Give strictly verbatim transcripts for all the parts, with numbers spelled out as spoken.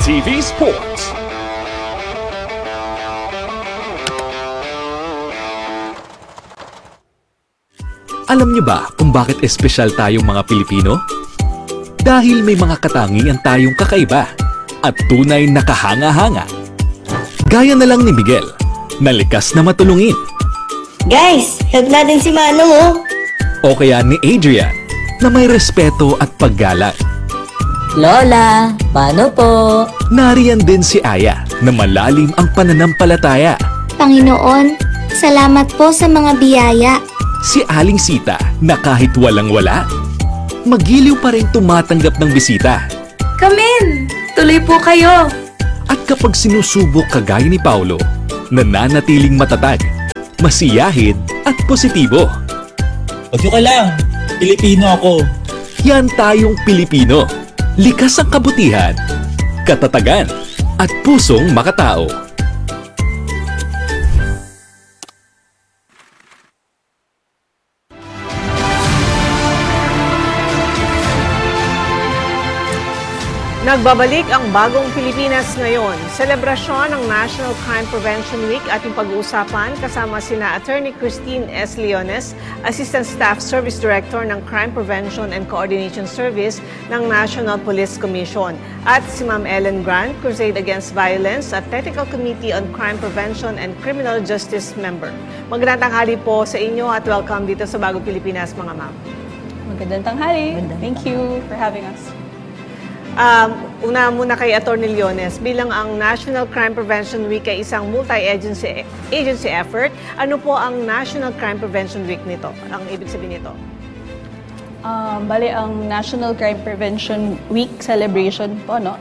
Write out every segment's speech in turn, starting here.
T V Sports. Alam niyo ba kung bakit espesyal tayong mga Pilipino? Dahil may mga katangian tayong kakaiba at tunay na kahanga-hanga. Gaya na lang ni Miguel, na likas na matulungin. Guys, help natin si Manong oh! O kaya ni Adrian, na may respeto at paggalang. Lola, paano po? Nariyan din si Aya, na malalim ang pananampalataya. Panginoon, salamat po sa mga biyaya. Si Aling Sita, na kahit walang-wala, magiliw pa rin tumatanggap ng bisita. Come in! Tuloy po kayo! At kapag sinusubok kagaya ni Paulo, nananatiling matatag, masiyahid at positibo. Huwag ka lang, Pilipino ako. Yan tayong Pilipino. Likas ang kabutihan, katatagan, at pusong makatao. Nagbabalik ang bagong Pilipinas ngayon. Selebrasyon ng National Crime Prevention Week ating pag-uusapan kasama sina Attorney Christine S. Leones, Assistant Staff Service Director ng Crime Prevention and Coordination Service ng National Police Commission, at si Ma'am Ellen Grant, Crusade Against Violence at Technical Committee on Crime Prevention and Criminal Justice Member. Magandang tanghali po sa inyo at welcome dito sa Bagong Pilipinas, mga ma'am. Magandang tanghali. Thank you for having us. Um, una muna kay Attorney Leones, bilang ang National Crime Prevention Week ay isang multi-agency agency effort, ano po ang National Crime Prevention Week nito? Ang ibig sabihin nito? Um, bali, ang National Crime Prevention Week celebration po, no?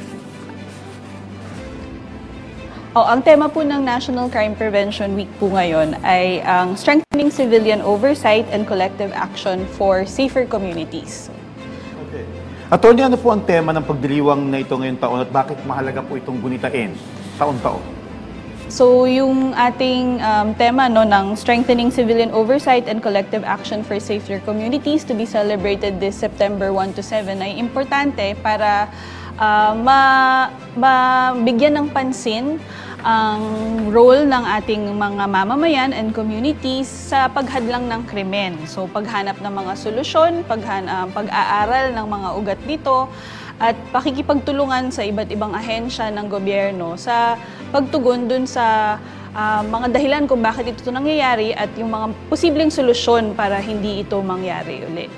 Oh, ang tema po ng National Crime Prevention Week po ngayon ay ang strengthening civilian oversight and collective action for safer communities. Attorney, ano po ang tema ng pagdiriwang na ito ngayong taon at bakit mahalaga po itong gunitain taon-taon? So, yung ating um, tema no, ng Strengthening Civilian Oversight and Collective Action for Safer Communities to be celebrated this September one to seven ay importante para uh, ma- mabigyan ng pansin ang role ng ating mga mamamayan and communities sa paghadlang ng krimen. So, paghanap ng mga solusyon, paghan- uh, pag-aaral ng mga ugat nito, at pakikipagtulungan sa iba't ibang ahensya ng gobyerno sa pagtugon dun sa uh, mga dahilan kung bakit ito nangyayari at yung mga posibleng solusyon para hindi ito mangyari ulit.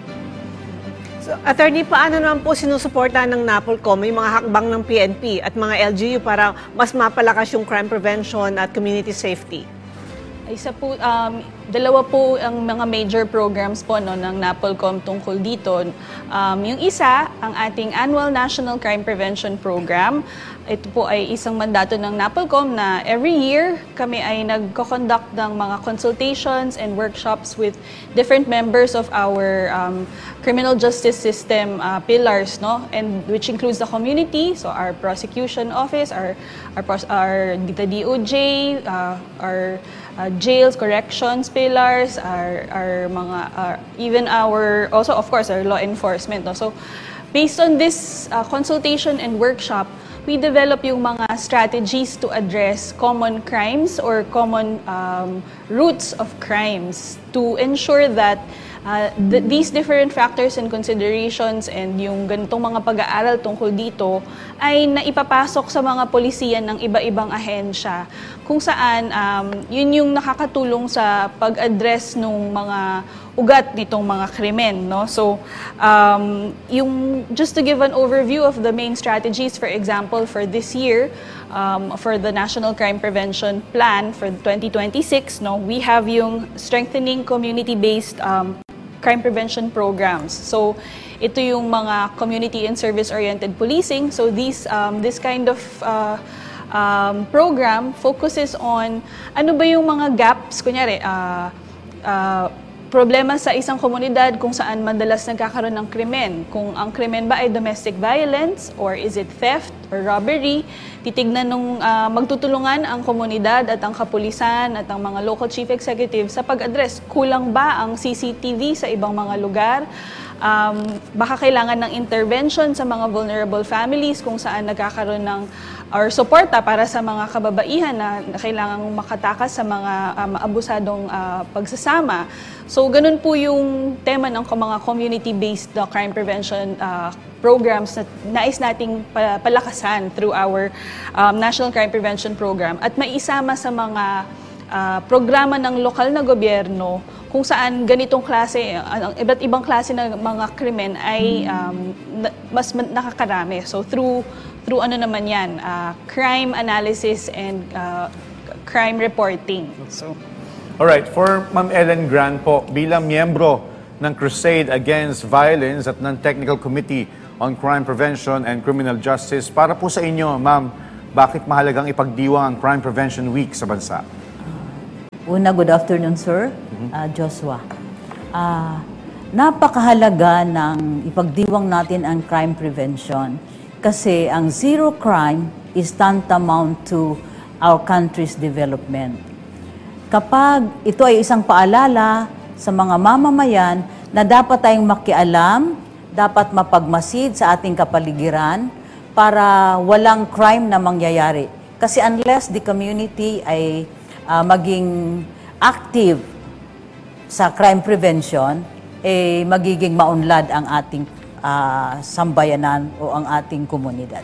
So, Attorney, paano naman po sinusuportahan ng NAPOLCOM yung mga hakbang ng P N P at mga L G U para mas mapalakas yung crime prevention at community safety? Isa po, um, dalawa po ang mga major programs po no, ng NAPOLCOM tungkol dito. Um, yung isa, ang ating Annual National Crime Prevention Program. Ito po ay isang mandato ng NAPOLCOM na every year kami ay nagko-conduct ng mga consultations and workshops with different members of our um, criminal justice system uh, pillars, no, and which includes the community, so our prosecution office, our our, our the D O J, uh, our uh, jails, corrections pillars, our our mga uh, even our also of course our law enforcement, no. So based on this uh, consultation and workshop, we develop yung mga strategies to address common crimes or common um, roots of crimes to ensure that uh, th- these different factors and considerations and yung ganitong mga pag-aaral tungkol dito ay naipapasok sa mga polisiyan ng iba-ibang ahensya kung saan um, yun yung nakakatulong sa pag-address ng mga ugat nitong mga krimen, no? So, um, yung, just to give an overview of the main strategies, for example, for this year, um, for the National Crime Prevention Plan for twenty twenty-six, no, we have yung strengthening community-based um, crime prevention programs. So, ito yung mga community and service-oriented policing. So, these, um, this kind of uh, um, program focuses on ano ba yung mga gaps, kunyari, uh, uh, problema sa isang komunidad kung saan madalas nagkakaroon ng krimen. Kung ang krimen ba ay domestic violence or is it theft or robbery, titignan nung uh, magtutulungan ang komunidad at ang kapulisan at ang mga local chief executive sa pag-address. Kulang ba ang C C T V sa ibang mga lugar? Um, baka kailangan ng intervention sa mga vulnerable families kung saan nagkakaroon ng or suporta para sa mga kababaihan na kailangang makatakas sa mga um, abusadong uh, pagsasama. So, ganun po yung tema ng mga community-based uh, crime prevention uh, programs na nais nating palakasan through our um, National Crime Prevention Program at maisama sa mga uh, programa ng lokal na gobyerno kung saan ganitong klase, uh, iba't ibang klase ng mga krimen ay um, na, mas nakakarami. So, through through ano naman yan, uh, crime analysis and uh, crime reporting. So, Alright, for Ma'am Ellen Gran po, bilang miyembro ng Crusade Against Violence at Non-Technical Committee on Crime Prevention and Criminal Justice, para po sa inyo, Ma'am, bakit mahalagang ipagdiwang ang Crime Prevention Week sa bansa? Una, good afternoon, sir, uh, Joshua. Uh, napakahalaga ng ipagdiwang natin ang crime prevention kasi ang zero crime is tantamount to our country's development. Kapag ito ay isang paalala sa mga mamamayan na dapat tayong makialam, dapat mapagmasid sa ating kapaligiran para walang crime na mangyayari. Kasi unless the community ay uh, maging active sa crime prevention, eh magiging maunlad ang ating uh, sambayanan o ang ating komunidad.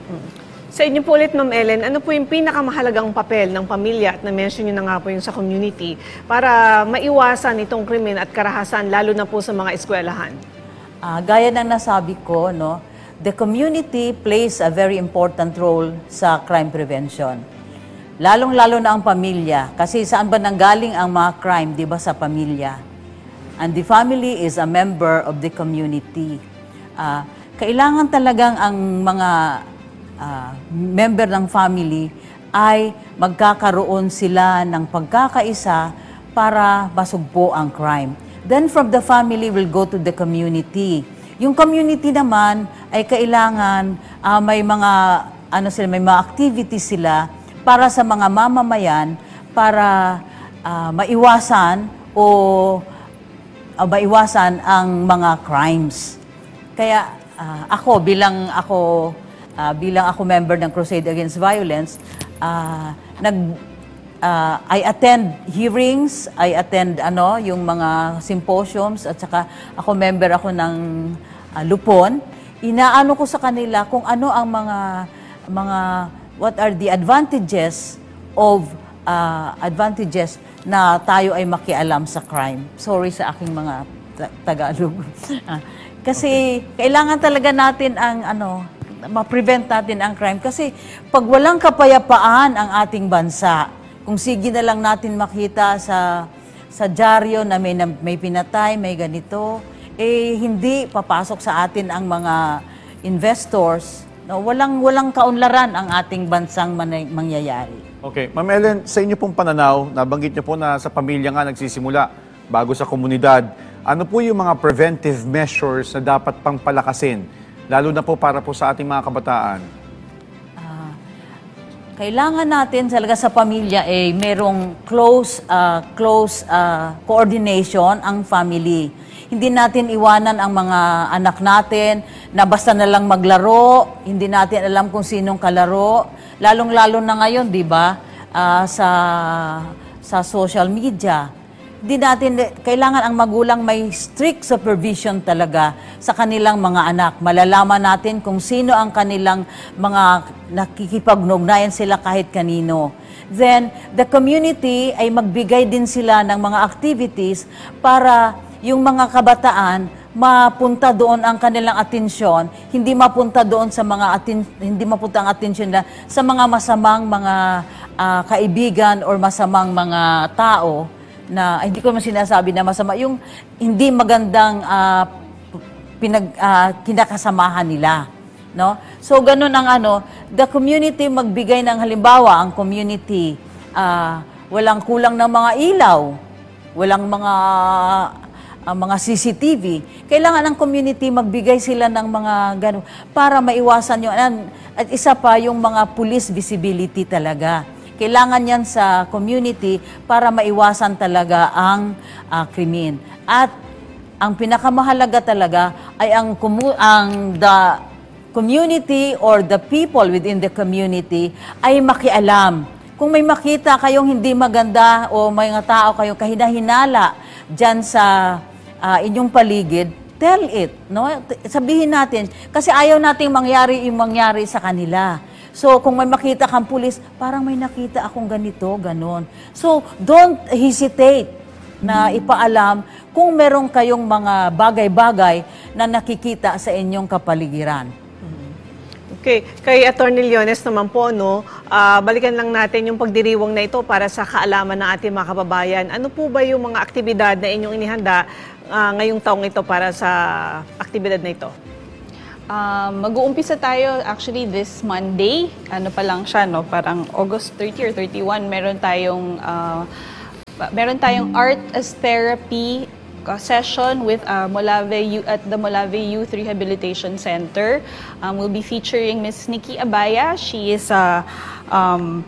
Sa inyo po ulit, Ma'am Ellen, ano po yung pinakamahalagang papel ng pamilya at na-mention nyo na nga po yung sa community para maiwasan itong krimen at karahasan, lalo na po sa mga eskwelahan? Uh, gaya ng nasabi ko, no, the community plays a very important role sa crime prevention. Lalong-lalo na ang pamilya. Kasi saan ba nanggaling ang mga crime, di ba, sa pamilya? And the family is a member of the community. Uh, kailangan talagang ang mga Uh, member ng family ay magkakaroon sila ng pagkakaisa para masugpo ang crime. Then from the family will go to the community. Yung community naman ay kailangan uh, may mga ano sila, may mga activities sila para sa mga mamamayan para uh, maiwasan o uh, maiwasan ang mga crimes. Kaya uh, ako bilang ako Uh, bilang ako member ng Crusade Against Violence, uh, nag, uh, I attend hearings, I attend ano, yung mga symposiums, at saka ako member ako ng uh, Lupon. Inaano ko sa kanila kung ano ang mga, mga what are the advantages of uh, advantages na tayo ay makialam sa crime. Sorry sa aking mga ta- Tagalog. Kasi okay. Kailangan talaga natin ang ano, ma-prevent natin ang crime. Kasi pag walang kapayapaan ang ating bansa, kung sige na lang natin makita sa sa dyaryo na may, na may pinatay, may ganito, eh hindi papasok sa atin ang mga investors. No, walang walang kaunlaran ang ating bansang manay, mangyayari. Okay. Ma'am Ellen, sa inyo pong pananaw, nabanggit niyo po na sa pamilya nga nagsisimula bago sa komunidad. Ano po yung mga preventive measures na dapat pang palakasin? Lalo na po para po sa ating mga kabataan. Uh, kailangan natin talaga sa pamilya eh merong close uh, close uh, coordination ang family. Hindi natin iwanan ang mga anak natin na basta na lang maglaro, hindi natin alam kung sinong kalaro. Lalong-lalo na ngayon, 'di ba? Uh, sa sa social media. Hindi natin, kailangan ang magulang may strict supervision talaga sa kanilang mga anak. Malalaman natin kung sino ang kanilang mga nakikipag-ugnayan sila kahit kanino. Then, the community ay magbigay din sila ng mga activities para yung mga kabataan mapunta doon ang kanilang atensyon, hindi mapunta doon sa mga atin, hindi mapunta ang atensyon nila sa mga masamang mga uh, kaibigan or masamang mga tao na hindi ko naman sinasabi na masama, yung hindi magandang uh, pinag, uh, kinakasamahan nila. No? So, ganun ang ano, the community magbigay ng halimbawa, ang community, uh, walang kulang ng mga ilaw, walang mga uh, mga C C T V. Kailangan ng community magbigay sila ng mga ganun para maiwasan yung, at isa pa yung mga police visibility talaga. Kailangan yan sa community para maiwasan talaga ang uh, krimen. At ang pinakamahalaga talaga ay ang, kumu- ang the community or the people within the community ay makialam. Kung may makita kayong hindi maganda o may mga tao kayong kahinahinala dyan sa uh, inyong paligid, tell it. No? Sabihin natin, kasi ayaw nating mangyari yung mangyari sa kanila. So, kung may makita kang pulis, parang may nakita akong ganito, ganon. So, don't hesitate na ipaalam kung meron kayong mga bagay-bagay na nakikita sa inyong kapaligiran. Okay, kay Attorney Leones naman po, no, ah, balikan lang natin yung pagdiriwang na ito para sa kaalaman ng ating mga kababayan. Ano po ba yung mga aktibidad na inyong inihanda ah, ngayong taong ito para sa aktibidad na ito? Um, mag-uumpisa tayo actually this Monday. Ano pa lang siya, no? Parang August thirty or thirty-one, meron tayong uh, meron tayong art as therapy session with uh, Molave U- at the Molave Youth Rehabilitation Center. Um, we'll be featuring Miss Nikki Abaya. She is a um,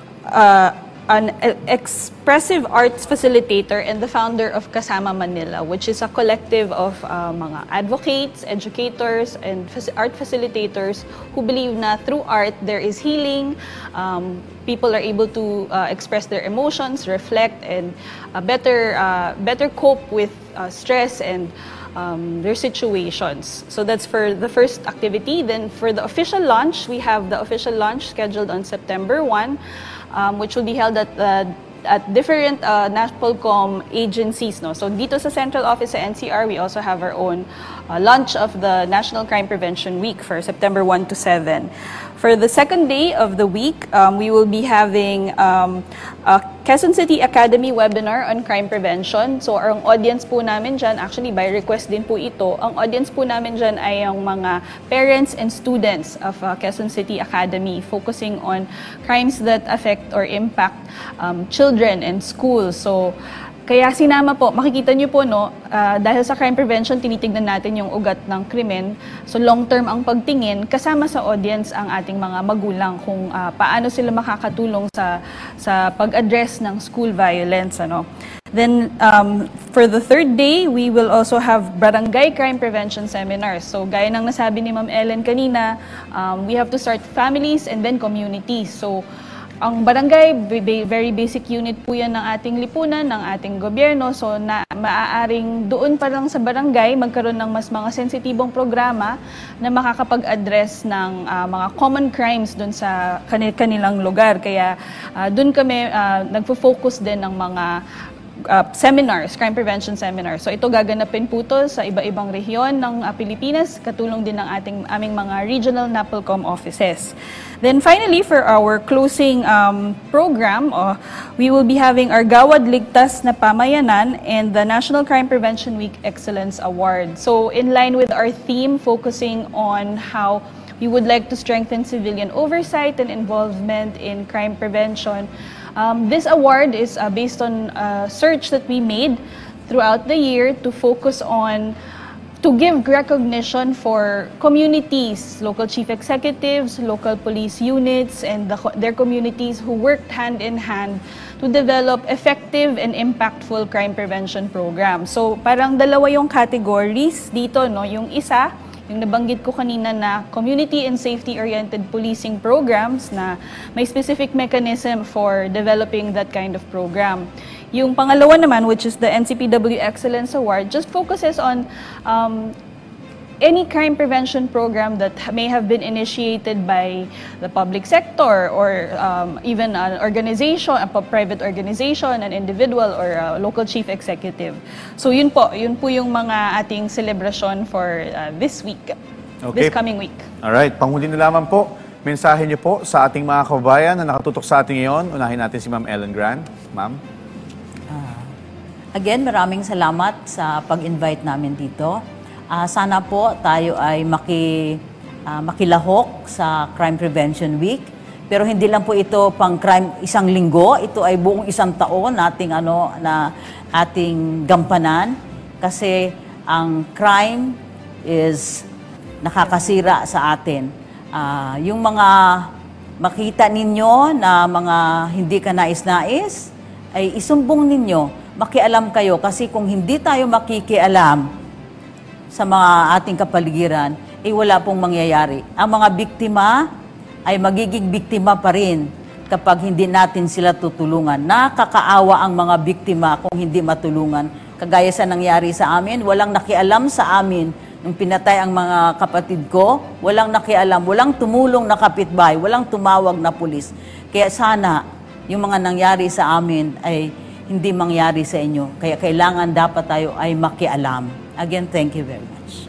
uh, an expressive arts facilitator and the founder of Kasama Manila, which is a collective of uh, mga advocates, educators, and faci- art facilitators who believe na through art there is healing. Um, people are able to uh, express their emotions, reflect, and uh, better uh, better cope with uh, stress and um, their situations. So that's for the first activity. Then for the official launch, we have the official launch scheduled on September first. Um, which will be held at uh, at different uh, NAPOLCOM agencies. No? So dito sa central office sa N C R, we also have our own uh, launch of the National Crime Prevention Week for September first to seventh. For the second day of the week, um, we will be having um, a Quezon City Academy webinar on crime prevention. So ang audience po namin dyan, actually by request din po ito, ang audience po namin dyan ay ang mga parents and students of uh, Quezon City Academy, focusing on crimes that affect or impact um, children and schools. So kaya sinama po, makikita niyo po, no, uh, dahil sa crime prevention, tinitignan natin yung ugat ng krimen. So long-term ang pagtingin, kasama sa audience ang ating mga magulang kung uh, paano sila makakatulong sa sa pag-address ng school violence. Ano. Then, um, for the third day, we will also have Barangay Crime Prevention Seminars. So gaya ng nasabi ni Ma'am Ellen kanina, um, we have to start families and then communities. So ang barangay, very basic unit po yan ng ating lipunan, ng ating gobyerno. So na, maaaring doon pa lang sa barangay magkaroon ng mas mga sensitibong programa na makakapag-address ng uh, mga common crimes doon sa kanil- kanilang lugar. Kaya uh, doon kami uh, nagfo-focus din ng mga Uh, seminars, crime prevention seminars. So ito gaganapin po to sa iba-ibang rehiyon ng uh, Pilipinas, katulong din ng ating aming mga regional NAPOLCOM offices. Then finally, for our closing um, program, uh, we will be having our Gawad Ligtas na Pamayanan and the National Crime Prevention Week Excellence Award. So in line with our theme, focusing on how we would like to strengthen civilian oversight and involvement in crime prevention. Um, this award is uh, based on a search that we made throughout the year to focus on, to give recognition for communities, local chief executives, local police units, and the, their communities who worked hand in hand to develop effective and impactful crime prevention programs. So parang dalawa yung categories dito, no? Yung isa, yung nabanggit ko kanina na community and safety-oriented policing programs na may specific mechanism for developing that kind of program. Yung pangalawa naman, which is the N C P W Excellence Award, just focuses on um, any crime prevention program that may have been initiated by the public sector or um, even an organization, a private organization, an individual, or a local chief executive. So yun po, yun po yung mga ating celebration for uh, this week, Okay. this coming week. Alright, panghuli na lamang po, mensahe niyo po sa ating mga kababayan na nakatutok sa ating ngayon. Unahin natin si Ma'am Ellen Gran. Ma'am. Again, maraming salamat sa pag-invite namin dito. Uh, sana po tayo ay maki, uh, makilahok sa Crime Prevention Week. Pero hindi lang po ito pang crime isang linggo, ito ay buong isang taon nating ano na ating gampanan kasi ang crime is nakakasira sa atin. Uh, yung mga makita ninyo na mga hindi ka nais-nais ay isumbong ninyo, makialam kayo kasi kung hindi tayo makikialam, sa mga ating kapaligiran, eh wala pong mangyayari. Ang mga biktima ay magiging biktima pa rin kapag hindi natin sila tutulungan. Nakakaawa ang mga biktima kung hindi matulungan. Kagaya sa nangyari sa amin, walang nakialam sa amin nung pinatay ang mga kapatid ko, walang nakialam, walang tumulong na kapitbahay, walang tumawag na pulis. Kaya sana yung mga nangyari sa amin ay hindi mangyari sa inyo. Kaya kailangan dapat tayo ay makialam. Again, thank you very much.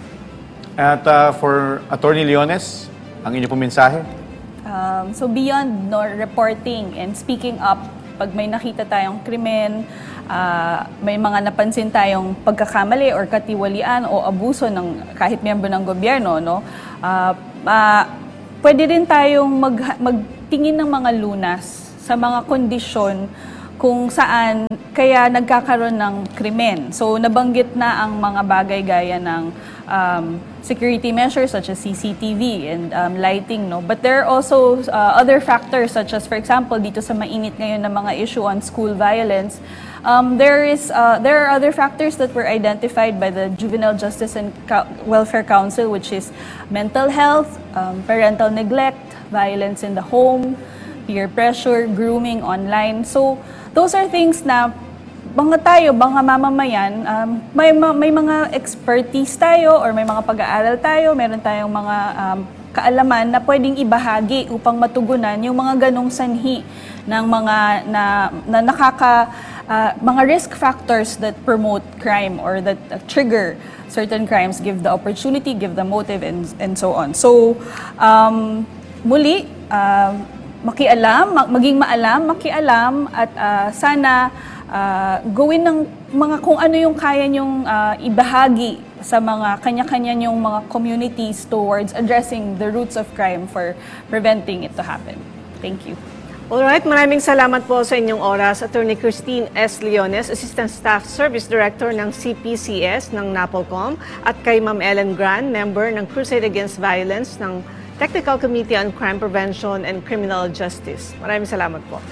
At uh, for Attorney Leones, ang inyo pong mensahe? Um, so beyond no, reporting and speaking up, pag may nakita tayong krimen, uh, may mga napansin tayong pagkakamali or katiwalian o abuso ng kahit miyembro ng gobyerno, no, uh, uh, pwede rin tayong mag, magtingin ng mga lunas sa mga kondisyon kung saan kaya nagkakaroon ng krimen. So nabanggit na ang mga bagay gaya ng um, security measures such as C C T V and um, lighting, no. But there are also uh, other factors such as, for example, dito sa mainit ngayon na mga issue on school violence. Um, there is uh, there are other factors that were identified by the Juvenile Justice and Co- Welfare Council, which is mental health, um, parental neglect, violence in the home, peer pressure, grooming online. So those are things na mga tayo, mga mamamayan, um, may, may mga expertise tayo or may mga pag-aaral tayo, meron tayong mga um, kaalaman na pwedeng ibahagi upang matugunan yung mga ganong sanhi ng mga na, na nakaka, uh, mga risk factors that promote crime or that uh, trigger certain crimes, give the opportunity, give the motive, and, and so on. So, um, muli, uh, makialam, maging maalam, makialam, at uh, sana Uh, gawin ng mga kung ano yung kaya nyong uh, ibahagi sa mga kanya-kanya nyong mga communities towards addressing the roots of crime for preventing it to happen. Thank you. Alright, maraming salamat po sa inyong oras. Attorney Christine S. Leones, Assistant Staff Service Director ng C P C S ng NAPOLCOM, at kay Ma'am Ellen Gran, member ng Crusade Against Violence ng Technical Committee on Crime Prevention and Criminal Justice. Maraming salamat po.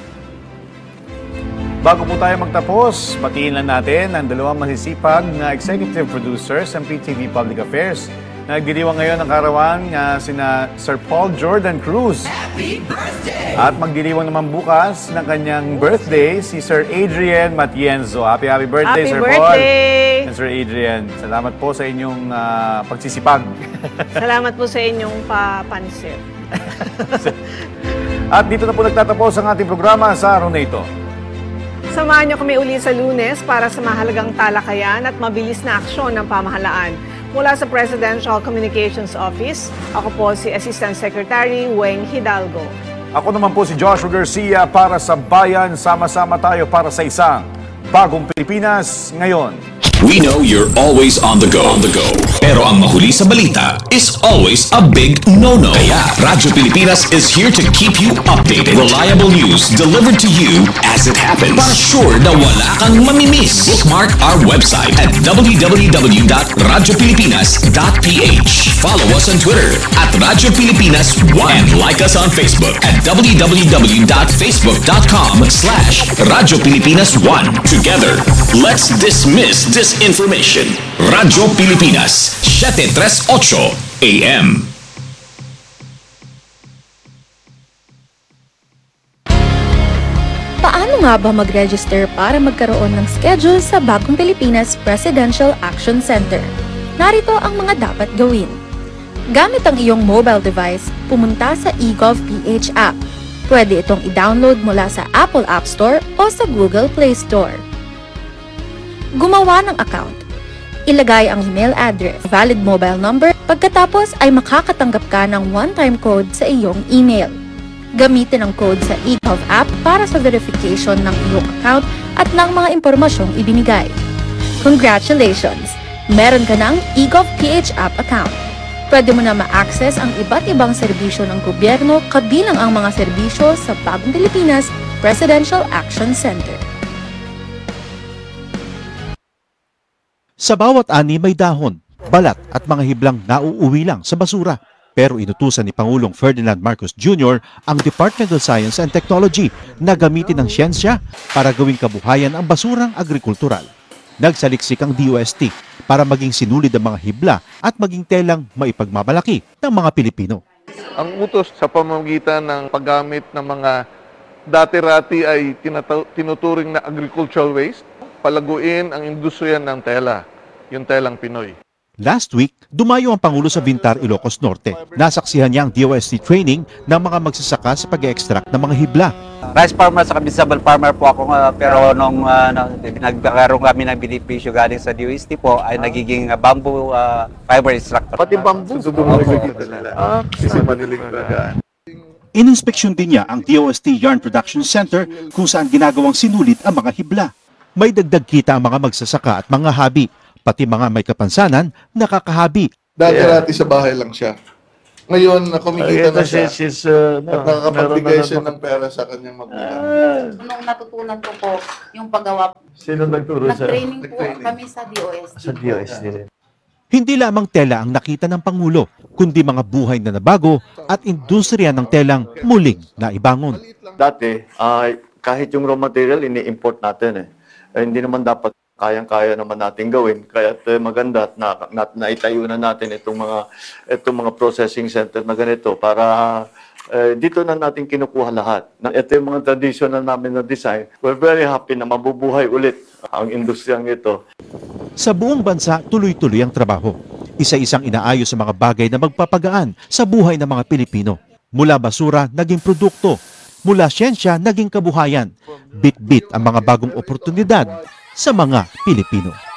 Bago po tayo magtapos, batiin lang natin ang dalawang masisipag na executive producers ng P T V Public Affairs. Nagdiriwang ngayon ng karawan uh, sina Sir Paul Jordan Cruz. Happy birthday! At magdiriwang naman bukas ng kanyang birthday si Sir Adrian Matienzo. Happy, happy birthday, happy Sir birthday! Paul and Sir Adrian. Salamat po sa inyong uh, pagsisipag. Salamat po sa inyong papansin. At dito na po nagtatapos ang ating programa sa araw na ito. Samahan niyo kami uli sa Lunes para sa mahalagang talakayan at mabilis na aksyon ng pamahalaan. Mula sa Presidential Communications Office, ako po si Assistant Secretary Weng Hidalgo. Ako naman po si Joshua Garcia para sa Bayan. Sama-sama tayo para sa isang bagong Pilipinas ngayon. We know you're always on the go. On the go. Pero ang mahuli sa balita is always a big no-no. Kaya Radyo Pilipinas is here to keep you updated. Reliable news delivered to you as it happens. Para sure na wala kang mamimiss. Bookmark our website at w w w dot radyo pilipinas dot p h. Follow us on Twitter at Radyo Pilipinas one. And like us on Facebook at w w w dot facebook dot com slash Radyo Pilipinas one. Together, let's dismiss this information. Radyo Pilipinas, seven thirty-eight A M. Paano nga ba mag-register para magkaroon ng schedule sa Bagong Pilipinas Presidential Action Center? Narito ang mga dapat gawin. Gamit ang iyong mobile device, pumunta sa eGovPH app. Pwede itong i-download mula sa Apple App Store o sa Google Play Store. Gumawa ng account. Ilagay ang email address, valid mobile number, pagkatapos ay makakatanggap ka ng one-time code sa iyong email. Gamitin ang code sa eGov app para sa verification ng iyong account at ng mga impormasyong ibinigay. Congratulations! Meron ka ng eGovPH app account. Pwede mo na ma-access ang iba't ibang serbisyo ng gobyerno kabilang ang mga serbisyo sa Bagong Pilipinas Presidential Action Center. Sa bawat ani may dahon, balat at mga hiblang nauuwi lang sa basura. Pero inutusan ni Pangulong Ferdinand Marcos Junior ang Department of Science and Technology na gamitin ang siyensya para gawing kabuhayan ang basurang agrikultural. Nagsaliksik ang D O S T para maging sinulid ang mga hibla at maging telang maipagmamalaki ng mga Pilipino. Ang utos sa pamamagitan ng paggamit ng mga dati-rati ay tinataw- tinuturing na agricultural waste, palaguin ang industriya ng tela, yung telang Pinoy. Last week, dumayo ang Pangulo sa Vintar, Ilocos Norte. Nasaksihan niya ang D O S T training ng mga magsasaka sa pag-extract ng mga hibla. Rice farmer sa vegetable farmer po ako, uh, pero nung uh, nagkaroon kami ng benepisyo galing sa D O S T po ay nagiging uh, bamboo uh, fiber extractor. Pati bamboo. Ah, kasi madaling bagaan. Ininspeksyon din niya ang D O S T Yarn Production Center kung saan ginagawang sinulid ang mga hibla. May dagdag kita ang mga magsasaka at mga habi, pati mga may kapansanan, nakakahabi. Dati-rati sa bahay lang siya. Ngayon, kumikita na siya at nakakapagbigay siya ng pera sa kanyang magulang. Nung natutunan ko po yung paggawa, Sino nagturo sa? nag-training po kami sa D O S T. Sa D O S T rin. Hindi lamang tela ang nakita ng Pangulo, kundi mga buhay na nabago at industriya ng telang muling naibangon. Dati, uh, kahit yung raw material, ini-import natin eh. eh hindi naman dapat kayang-kaya naman natin gawin. Kaya uh, maganda at na, na, naitayo na natin itong mga, itong mga processing center na ganito para uh, dito na natin kinukuha lahat. Ito yung mga traditional namin na design. We're very happy na mabubuhay ulit ang industriyang ito. Sa buong bansa, tuloy-tuloy ang trabaho. Isa-isang inaayos sa mga bagay na magpapagaan sa buhay ng mga Pilipino. Mula basura, naging produkto. Mula siyensya, naging kabuhayan. Bit-bit ang mga bagong oportunidad sa mga Pilipino.